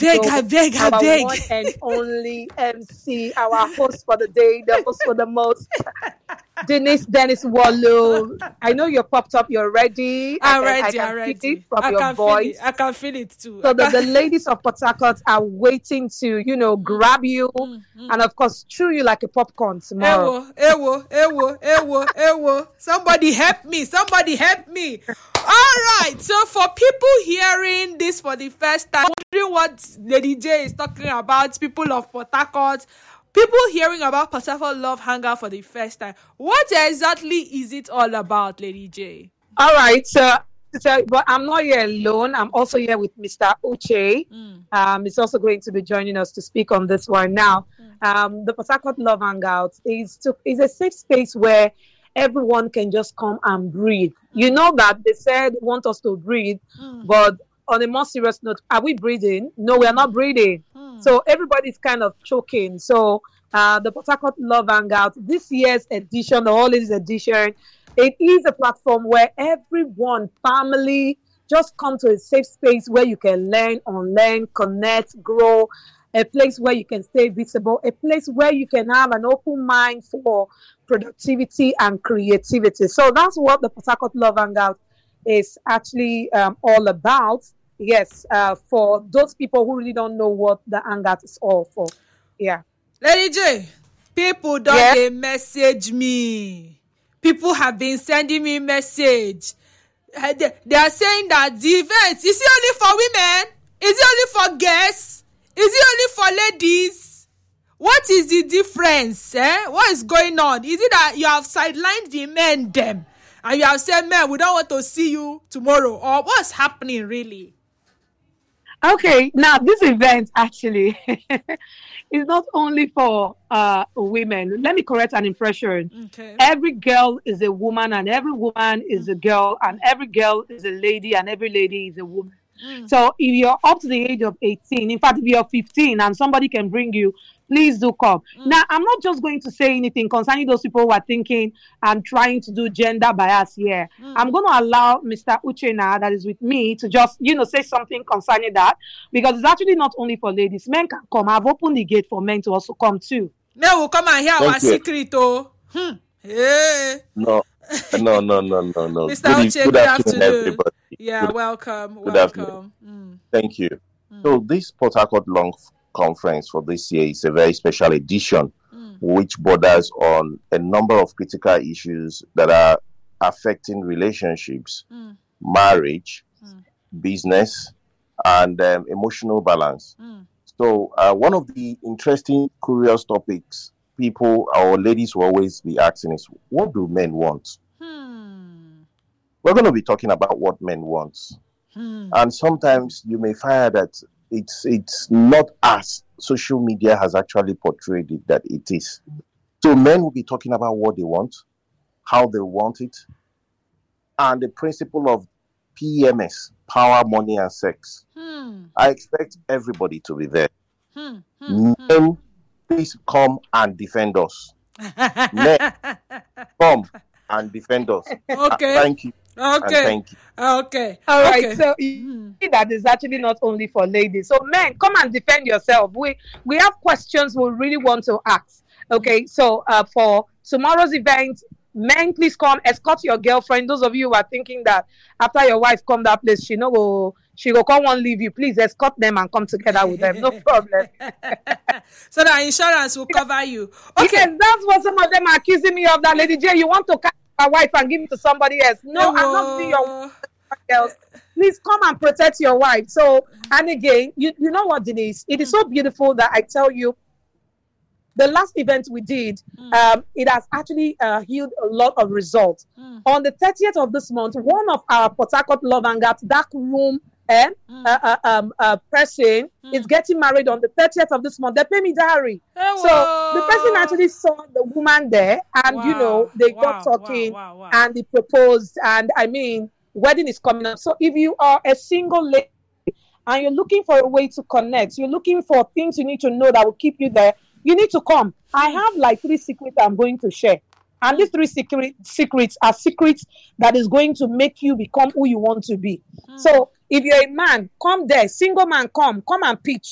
I beg. One and only MC, our host for the day, the host for the most, Dennis Wallo. I know you're popped up, you're ready. I'm I ready. can feel it from your voice. I can feel it too. So the ladies of Port Harcourt are waiting to, grab you and of course chew you like a popcorn tomorrow. Ewo. Somebody help me. All right. So for people hearing this for the first time, wondering what Lady J is talking about, people of Port Harcourt, people hearing about Port Harcourt Love Hangout for the first time, what exactly is it all about, Lady J? All right. So but I'm not here alone. I'm also here with Mr. Uche. He's also going to be joining us to speak on this one now. The Port Harcourt Love Hangout is a safe space where everyone can just come and breathe. You know that they said want us to breathe, but on a more serious note, are we breathing? No, we are not breathing. So everybody's kind of choking. So the Port Harcourt Love Hangout, this year's edition, the holidays edition, it is a platform where everyone, family, just come to a safe space where you can learn, unlearn, connect, grow, a place where you can stay visible, a place where you can have an open mind for productivity and creativity. So that's what the Port Harcourt Love Hangout is actually all about. Yes, for those people who really don't know what the Hangout is all for. Yeah. Lady J, people they message me. People have been sending me message. They are saying that the event, is it only for women? Is it only for guests? Is it only for ladies? What is the difference? What is going on? Is it that you have sidelined the men them and you have said, men, we don't want to see you tomorrow? Or what's happening really? Okay, now this event actually is not only for women. Let me correct an impression. Okay. Every girl is a woman and every woman is a girl and every girl is a lady and every lady is a woman. So if you're up to the age of 18, in fact, if you're 15 and somebody can bring you, please do come. Now, I'm not just going to say anything concerning those people who are thinking and trying to do gender bias here. I'm going to allow Mr. Uchenna, that is with me, to just, say something concerning that, because it's actually not only for ladies. Men can come. I've opened the gate for men to also come too. Men will come and hear our secret, oh. Hey. No. Mr. Uche, good afternoon. Everybody. Yeah, welcome. Thank you. So this Port Harcourt Long Conference for this year is a very special edition, which borders on a number of critical issues that are affecting relationships, marriage, business, and emotional balance. So one of the interesting, curious topics people or ladies will always be asking is, what do men want? We're going to be talking about what men want. And sometimes you may find that it's not as social media has actually portrayed it that it is. So men will be talking about what they want, how they want it, and the principle of PMS, power, money, and sex. I expect everybody to be there. Men, please come and defend us. Men, come and defend us. Okay. Thank you. Okay. Thank you. Okay. All right. So that is actually not only for ladies. So men, come and defend yourself. We have questions we really want to ask. Okay. So for tomorrow's event, men, please come, escort your girlfriend. Those of you who are thinking that after your wife come that place, she go come and leave you. Please escort them and come together with them. No problem. So the insurance will cover you. Okay. Yes, that's what some of them are accusing me of. That Lady J, you want to carry my wife and give it to somebody else? No, I'm not being your else. Please come and protect your wife. So, and again, you know what, Denise? It is so beautiful that I tell you, the last event we did, it has actually yielded a lot of results. On the 30th of this month, one of our Port Harcourt Love Hangout dark room person is getting married on the 30th of this month. They pay me diary. So the person actually saw the woman there, and they got talking and they proposed. And I mean, wedding is coming up. So if you are a single lady and you're looking for a way to connect, you're looking for things you need to know that will keep you there, you need to come. I have like 3 secrets I'm going to share. And these 3 secrets are secrets that is going to make you become who you want to be. So if you're a man, come there. Single man, come and pitch.